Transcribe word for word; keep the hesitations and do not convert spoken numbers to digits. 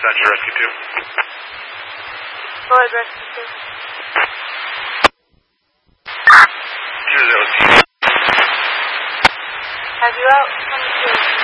Roger, Rescue two. Floyd, Rescue two. Zero zero two. Have you out? twenty-two.